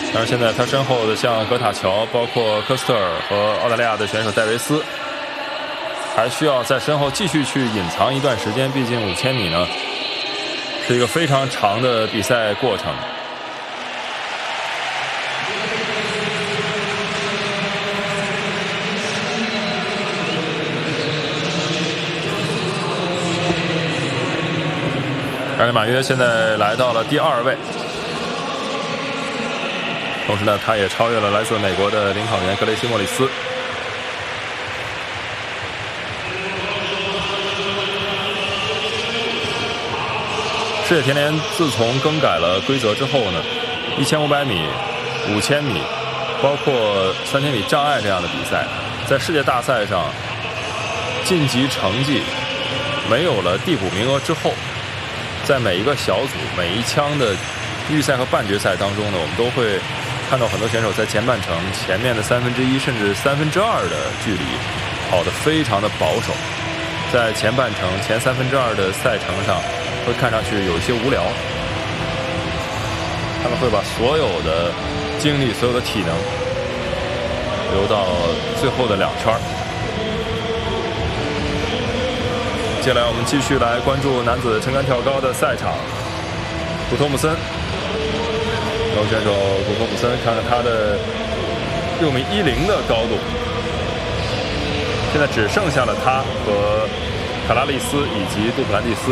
但是现在他身后的像格塔乔，包括科斯特尔和澳大利亚的选手戴维斯，还需要在身后继续去隐藏一段时间。毕竟5000米呢是一个非常长的比赛过程。凯里马约现在来到了第2位，同时呢，他也超越了来自美国的领跑员格雷西·莫里斯。世界田联自从更改了规则之后呢，1500米、5000米，包括3000米障碍这样的比赛，在世界大赛上晋级成绩没有了递补名额之后，在每一个小组每一枪的预赛和半决赛当中呢，我们都会看到很多选手在前半程前面的1/3甚至2/3的距离跑得非常的保守，在前半程前2/3的赛程上会看上去有一些无聊，他们会把所有的精力、所有的体能留到最后的2圈。接下来我们继续来关注男子撑杆跳高的赛场。古托姆森，高选手古托姆森，看看他的6.10米的高度，现在只剩下了他和卡拉利斯以及杜普兰蒂斯。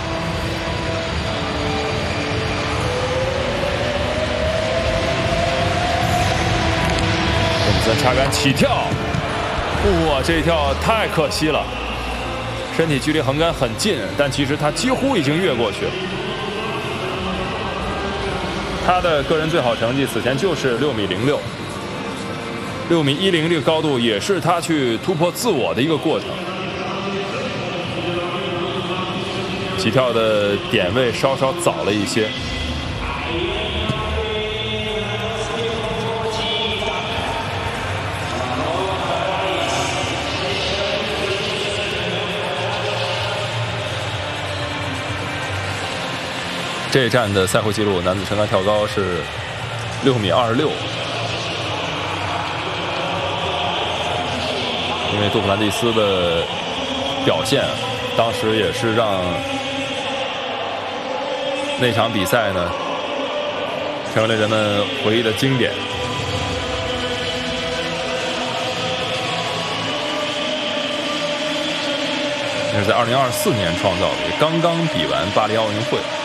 古托姆森插杆起跳，哇，这一跳太可惜了。身体距离横杆很近，但其实他几乎已经越过去了。他的个人最好成绩此前就是6.06米，6.10米这个高度也是他去突破自我的一个过程。起跳的点位稍稍早了一些。这一站的赛后记录，男子撑杆跳高是6.26米。因为杜普兰蒂斯的表现，当时也是让那场比赛呢成为了人们回忆的经典。这是在2024年创造的，刚刚比完巴黎奥运会。